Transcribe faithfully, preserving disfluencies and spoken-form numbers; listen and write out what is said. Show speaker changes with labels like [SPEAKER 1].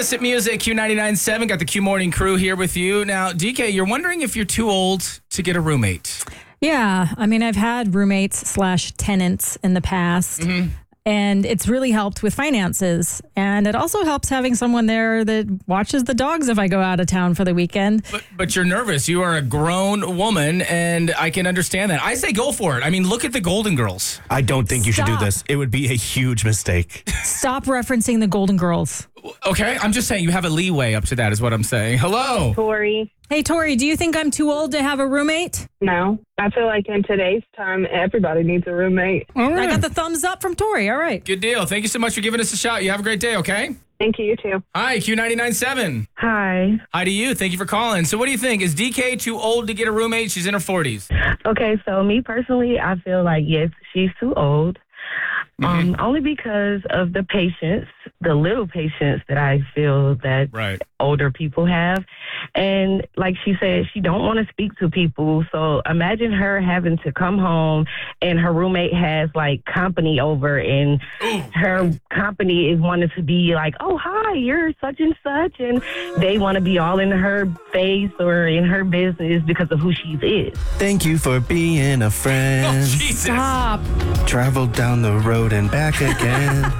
[SPEAKER 1] Travis at Music Q ninety-nine point seven. Got the Q Morning crew here with you. Now, D K, you're wondering if you're too old to get a roommate.
[SPEAKER 2] Yeah. I mean, I've had roommates slash tenants in the past. Mm-hmm. And it's really helped with finances. And it also helps having someone there that watches the dogs if I go out of town for the weekend.
[SPEAKER 1] But, but you're nervous. You are a grown woman, and I can understand that. I say go for it. I mean, look at the Golden Girls.
[SPEAKER 3] I don't think you should do
[SPEAKER 2] Stop.
[SPEAKER 3] this. It would be a huge mistake.
[SPEAKER 2] Stop referencing the Golden Girls.
[SPEAKER 1] Okay, I'm just saying you have a leeway up to that is what I'm saying. Hello.
[SPEAKER 4] Tori.
[SPEAKER 2] Hey, Tori, do you think I'm too old to have a roommate?
[SPEAKER 4] No. I feel like in today's time, everybody needs a roommate.
[SPEAKER 1] All right.
[SPEAKER 2] I got the thumbs up from Tori. All right.
[SPEAKER 1] Good deal. Thank you so much for giving us a shot. You have a great day, okay?
[SPEAKER 4] Thank you, you too.
[SPEAKER 1] Hi, Q ninety-nine point seven.
[SPEAKER 4] Hi.
[SPEAKER 1] Hi to you. Thank you for calling. So what do you think? Is D K too old to get a roommate? She's in her forties.
[SPEAKER 5] Okay, so me personally, I feel like, yes, she's too old. Um, only because of the patience, the little patience that I feel that
[SPEAKER 1] Right.
[SPEAKER 5] older people have. And like she said, she don't want to speak to people. So imagine her having to come home and her roommate has like company over and
[SPEAKER 1] Ooh.
[SPEAKER 5] her company is wanting to be like, oh, hi, you're such and such. And they want to be all in her face or in her business because of who she is.
[SPEAKER 3] Thank you for being a friend.
[SPEAKER 1] Oh, Jesus.
[SPEAKER 2] Stop.
[SPEAKER 3] Travel down the road and back again.